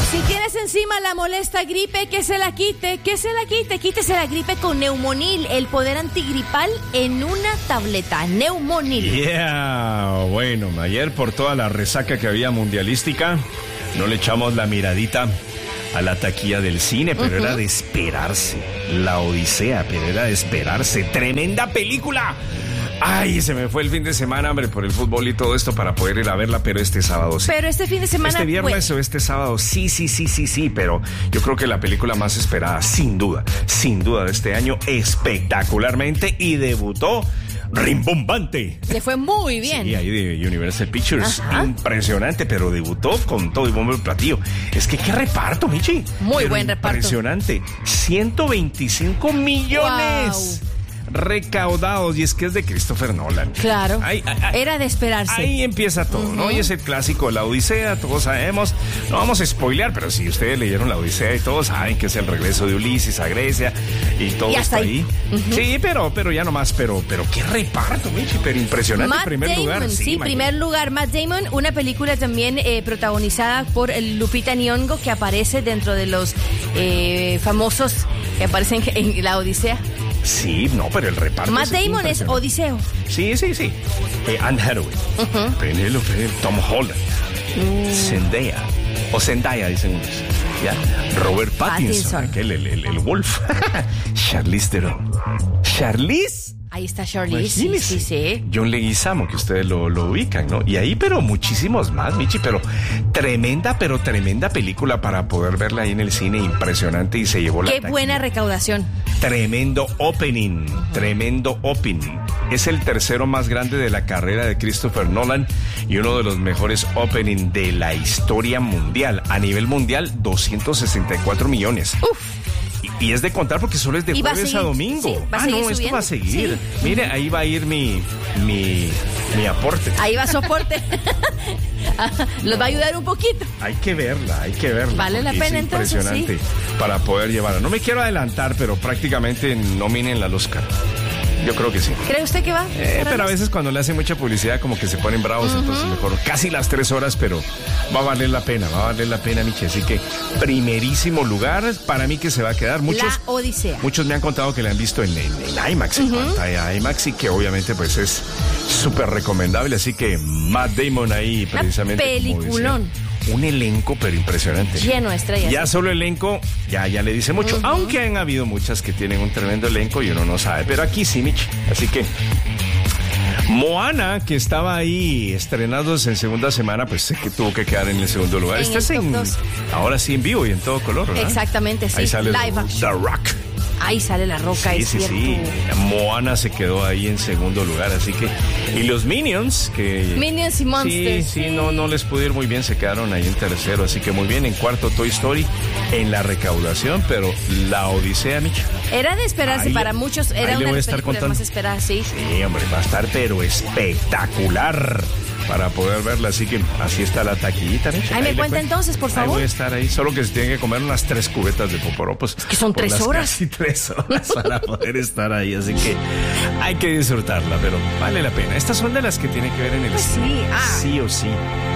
Si tienes encima la molesta gripe, que se la quite, quítese la gripe con Neumonil, el poder antigripal en una tableta. Neumonil. Yeah, bueno, ayer por toda la resaca que había mundialística, no le echamos la miradita a la taquilla del cine, pero era de esperarse. La Odisea, pero era de esperarse. ¡Tremenda película! Ay, se me fue el fin de semana, hombre, por el fútbol y todo esto para poder ir a verla, pero este sábado sí. Pero este fin de semana... Este viernes o este sábado, sí, pero yo creo que la película más esperada, sin duda de este año, espectacularmente, y debutó rimbombante. Le fue muy bien. Sí, ahí de Universal Pictures. Ajá. Impresionante, pero debutó con todo y bombo y platillo. Es que qué reparto, Michi. Muy buen reparto. Impresionante. 125 millones. Wow. Recaudados, y es que es de Christopher Nolan. Claro, era de esperarse. Ahí empieza todo, ¿no? Y es el clásico de la Odisea, todos sabemos. No vamos a spoilear, pero si ustedes leyeron la Odisea y todos saben que es el regreso de Ulises a Grecia y todo está ahí. Sí, pero ya nomás, pero qué reparto, Michi, pero impresionante. Matt primer Damon, lugar. Sí, primer lugar, Matt Damon, una película también protagonizada por Lupita Nyong'o, que aparece dentro de los famosos que aparecen en la Odisea. Sí, no, pero el reparto. Matt Damon es Odiseo. Sí. Anne Hathaway, Penélope, Tom Holland, Zendaya, o Zendaya dicen unos. Ya, Robert Pattinson. Aquel, el Wolf. Charlize Theron. ¿Charlize? Ahí está Charlize, sí. John Leguizamo, que ustedes lo ubican, ¿no? Y ahí, pero muchísimos más, Michi, pero tremenda película para poder verla ahí en el cine, impresionante, y se llevó la taquilla. Qué buena recaudación. Tremendo opening. Es el tercero más grande de la carrera de Christopher Nolan y uno de los mejores opening de la historia mundial. A nivel mundial, 264 millones. Uf. Y es de contar porque solo es de jueves a domingo. Sí, esto va a seguir. Sí. Mire, ahí va a ir mi aporte. Ahí va soporte. Los va a ayudar un poquito. Hay que verla. Vale la pena entonces, impresionante para poder llevarla. No me quiero adelantar, pero prácticamente nominen al Oscar. Yo creo que sí. ¿Cree usted que va? Pero a veces cuando le hacen mucha publicidad como que se ponen bravos, entonces mejor casi las 3 horas, pero va a valer la pena, Michi. Así que primerísimo lugar para mí que se va a quedar. La Odisea. Muchos me han contado que la han visto en IMAX, en pantalla IMAX, y que obviamente pues es súper recomendable. Así que Matt Damon ahí precisamente. Peliculón. Un elenco, pero impresionante. Lleno de estrellas. Ya solo elenco, ya le dice mucho. Aunque han habido muchas que tienen un tremendo elenco y uno no sabe. Pero aquí sí, Mitch. Así que Moana, que estaba ahí estrenándose en segunda semana, pues sé que tuvo que quedar en el segundo lugar. Ahora sí en vivo y en todo color, ¿verdad? Exactamente, sí. Ahí sale Live action. The Rock. Ahí sale La Roca, sí, es cierto. Sí. Moana se quedó ahí en segundo lugar, así que... Y los Minions, que... Minions y Monsters. Sí, no les pudo ir muy bien, se quedaron ahí en tercero, así que muy bien. En cuarto, Toy Story, en la recaudación, pero La Odisea, Micho. Era de esperarse para muchos, era una de las películas más esperadas, sí. Sí, hombre, va a estar, pero espectacular para poder verla, así que así está la taquillita, ¿no? Ahí me cuenta entonces, por favor. Ahí voy a estar ahí, solo que se tienen que comer unas 3 cubetas de poporopos. Es que son 3 horas. Casi 3 horas para poder estar ahí, así que hay que disfrutarla, pero vale la pena. Estas son de las que tiene que ver en el cine. Sí, sí o sí.